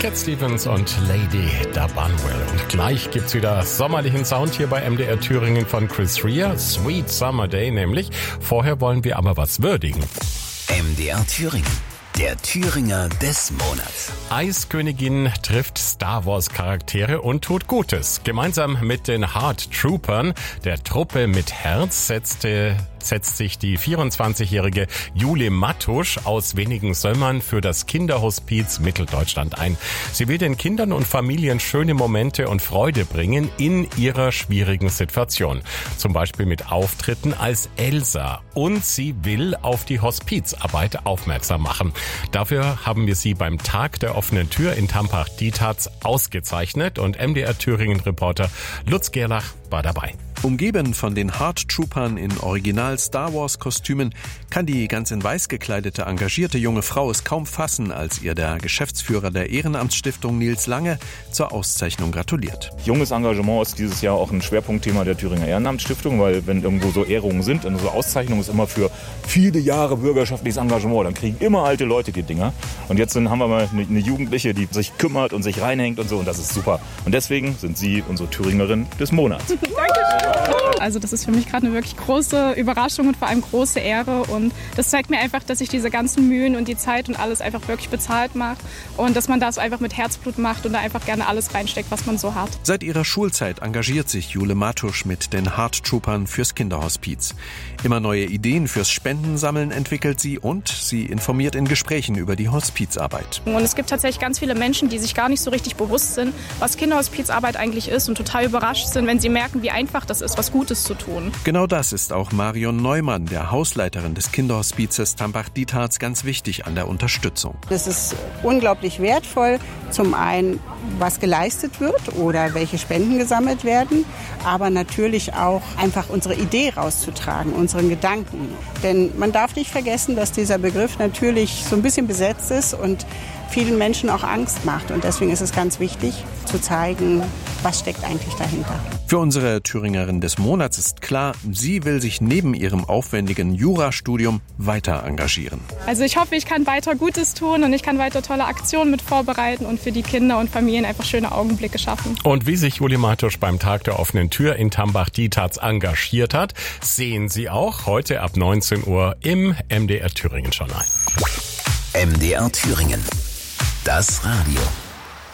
Cat Stevens und Lady Da Bunwell. Und gleich gibt's wieder sommerlichen Sound hier bei MDR Thüringen von Chris Rea. Sweet Summer Day nämlich. Vorher wollen wir aber was würdigen. MDR Thüringen. Der Thüringer des Monats. Eiskönigin trifft Star Wars Charaktere und tut Gutes. Gemeinsam mit den Heart Troopern, der Truppe mit Herz, setzt sich die 24-jährige Jule Mattusch aus Wenigen-Söllern für das Kinderhospiz Mitteldeutschland ein. Sie will den Kindern und Familien schöne Momente und Freude bringen in ihrer schwierigen Situation. Zum Beispiel mit Auftritten als Elsa. Und sie will auf die Hospizarbeit aufmerksam machen. Dafür haben wir sie beim Tag der offenen Tür in Tampach-Dietharz ausgezeichnet und MDR Thüringen-Reporter Lutz Gerlach war dabei. Umgeben von den Heart Troopern in Original Star Wars Kostümen kann die ganz in weiß gekleidete, engagierte junge Frau es kaum fassen, als ihr der Geschäftsführer der Ehrenamtsstiftung Nils Lange zur Auszeichnung gratuliert. Junges Engagement ist dieses Jahr auch ein Schwerpunktthema der Thüringer Ehrenamtsstiftung, weil wenn irgendwo so Ehrungen sind, und so Auszeichnung ist immer für viele Jahre bürgerschaftliches Engagement, dann kriegen immer alte Leute die Dinger. Und jetzt haben wir mal eine Jugendliche, die sich kümmert und sich reinhängt und so, und das ist super. Und deswegen sind Sie unsere Thüringerin des Monats. Dankeschön. Also das ist für mich gerade eine wirklich große Überraschung und vor allem große Ehre, und das zeigt mir einfach, dass sich diese ganzen Mühen und die Zeit und alles einfach wirklich bezahlt macht und dass man das einfach mit Herzblut macht und da einfach gerne alles reinsteckt, was man so hat. Seit ihrer Schulzeit engagiert sich Jule Mattusch mit den Heart Troopern fürs Kinderhospiz. Immer neue Ideen fürs Spendensammeln entwickelt sie und sie informiert in Gesprächen über die Hospizarbeit. Und es gibt tatsächlich ganz viele Menschen, die sich gar nicht so richtig bewusst sind, was Kinderhospizarbeit eigentlich ist, und total überrascht sind, wenn sie merken, wie einfach das ist, was Gutes zu tun. Genau das ist auch Marion Neumann, der Hausleiterin des Kinderhospizes Tampach-Dietharz, ganz wichtig an der Unterstützung. Es ist unglaublich wertvoll, zum einen, was geleistet wird oder welche Spenden gesammelt werden, aber natürlich auch einfach unsere Idee rauszutragen, unseren Gedanken. Denn man darf nicht vergessen, dass dieser Begriff natürlich so ein bisschen besetzt ist und vielen Menschen auch Angst macht. Und deswegen ist es ganz wichtig, zu zeigen, was steckt eigentlich dahinter. Für unsere Thüringerin des Monats ist klar, sie will sich neben ihrem aufwendigen Jurastudium weiter engagieren. Also ich hoffe, ich kann weiter Gutes tun und ich kann weiter tolle Aktionen mit vorbereiten und für die Kinder und Familien einfach schöne Augenblicke schaffen. Und wie sich Jule Mattusch beim Tag der offenen Tür in Tampach-Dietharz engagiert hat, sehen Sie auch heute ab 19 Uhr im MDR Thüringen Journal. MDR Thüringen. Das Radio.